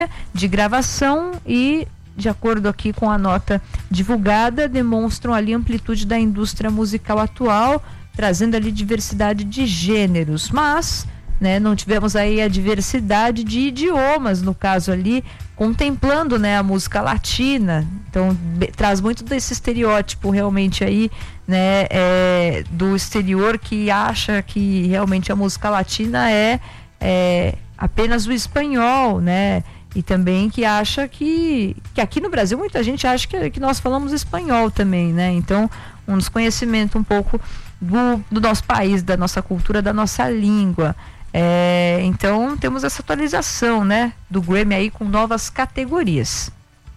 de gravação e, de acordo aqui com a nota divulgada, demonstram ali a amplitude da indústria musical atual, trazendo ali diversidade de gêneros, mas, né, não tivemos aí a diversidade de idiomas, no caso ali, contemplando, né, a música latina. Então traz muito desse estereótipo realmente aí, né, do exterior, que acha que realmente a música latina é apenas o espanhol, né, e também que acha que aqui no Brasil muita gente acha que nós falamos espanhol também, né, então um desconhecimento um pouco do nosso país, da nossa cultura, da nossa língua. Então temos essa atualização, né, do Grammy aí com novas categorias.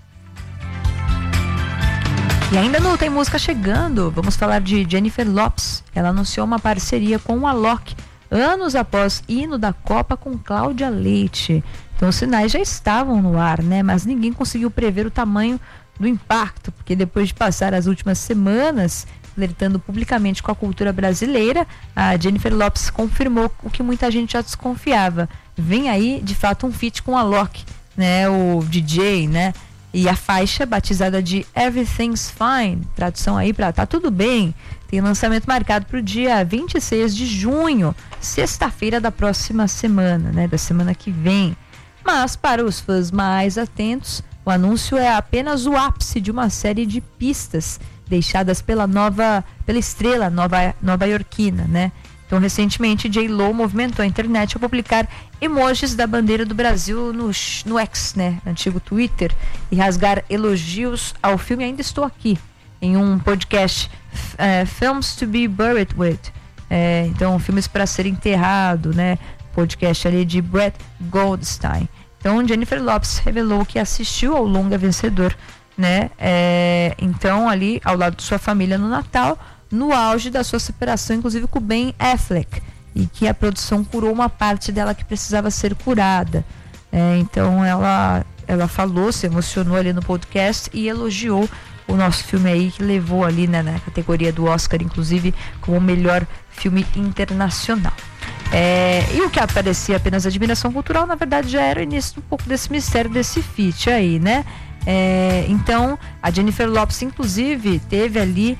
E ainda não tem música chegando, vamos falar de Jennifer Lopez. Ela anunciou uma parceria com o Alok, anos após hino da Copa com Cláudia Leite. Então os sinais já estavam no ar, né, mas ninguém conseguiu prever o tamanho do impacto, porque depois de passar as últimas semanas flertando publicamente com a cultura brasileira, a Jennifer Lopez confirmou o que muita gente já desconfiava. Vem aí, de fato, um feat com a Alok, né, o DJ, né? E a faixa, batizada de Everything's Fine, tradução aí para Tá Tudo Bem, tem lançamento marcado para o dia 26 de junho, sexta-feira da próxima semana, né, da semana que vem. Mas, para os fãs mais atentos, o anúncio é apenas o ápice de uma série de pistas deixadas pela estrela nova-iorquina, né? Então, recentemente, J.Lo movimentou a internet ao publicar emojis da bandeira do Brasil no X, né? Antigo Twitter, e rasgar elogios ao filme Ainda Estou Aqui, em um podcast, Films to be Buried With. Então, filmes para ser enterrado, né? Podcast ali de Brett Goldstein. Então, Jennifer Lopez revelou que assistiu ao longa vencedor, né? Então, ali ao lado de sua família no Natal, no auge da sua separação, inclusive com o Ben Affleck, e que a produção curou uma parte dela que precisava ser curada. Então ela falou, se emocionou ali no podcast e elogiou o nosso filme aí, que levou ali, né, na categoria do Oscar, inclusive como o melhor filme internacional. E o que aparecia apenas admiração cultural, na verdade já era o início um pouco desse mistério desse feat aí, né? Então a Jennifer Lopez inclusive teve ali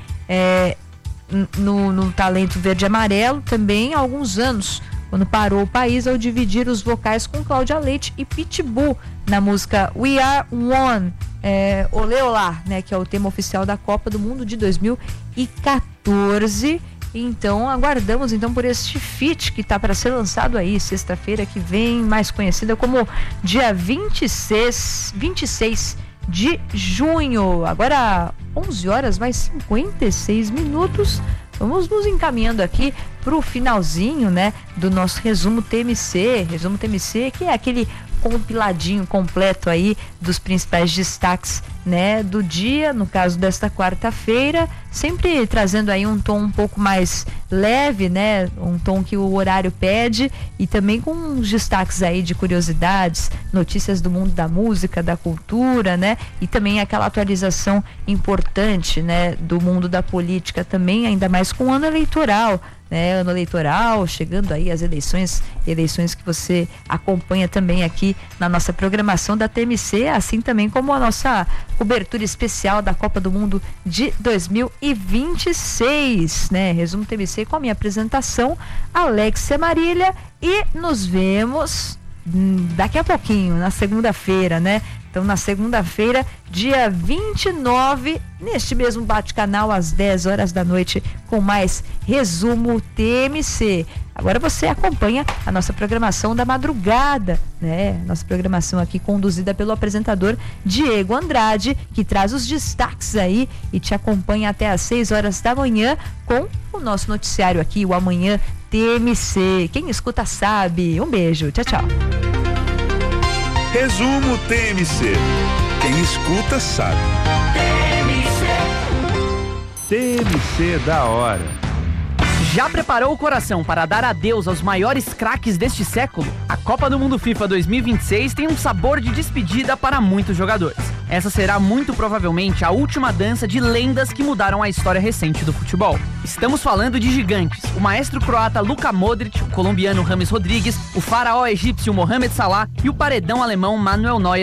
no Talento Verde e Amarelo também há alguns anos, quando parou o país ao dividir os vocais com Cláudia Leite e Pitbull na música We Are One, Olê Olá, né, que é o tema oficial da Copa do Mundo de 2014. Então aguardamos então por este feat que está para ser lançado aí sexta-feira que vem, mais conhecida como dia 26 de junho. Agora 11 horas mais 56 minutos. Vamos nos encaminhando aqui para o finalzinho, né, do nosso resumo TMC, que é aquele compiladinho completo aí dos principais destaques, né, do dia, no caso desta quarta-feira, sempre trazendo aí um tom um pouco mais leve, né, um tom que o horário pede, e também com uns destaques aí de curiosidades, notícias do mundo da música, da cultura, né, e também aquela atualização importante, né, do mundo da política também, ainda mais com o ano eleitoral, né, ano eleitoral, chegando aí as eleições que você acompanha também aqui na nossa programação da TMC, assim também como a nossa cobertura especial da Copa do Mundo de 2026, né? Resumo TMC com a minha apresentação, Alexia Marília, e nos vemos daqui a pouquinho, na segunda-feira, né? Então, na segunda-feira, dia 29, neste mesmo bate-canal, às 10 horas da noite, com mais Resumo TMC. Agora você acompanha a nossa programação da madrugada, né? Nossa programação aqui conduzida pelo apresentador Diego Andrade, que traz os destaques aí e te acompanha até às 6 horas da manhã com o nosso noticiário aqui, o Amanhã TMC. Quem escuta sabe. Um beijo. Tchau, tchau. Resumo TMC. Quem escuta sabe. TMC da hora. Já preparou o coração para dar adeus aos maiores craques deste século? A Copa do Mundo FIFA 2026 tem um sabor de despedida para muitos jogadores. essa será muito provavelmente a última dança de lendas que mudaram a história recente do futebol. Estamos falando de gigantes, o maestro croata Luka Modric, o colombiano James Rodrigues, o faraó egípcio Mohamed Salah e o paredão alemão Manuel Neuer,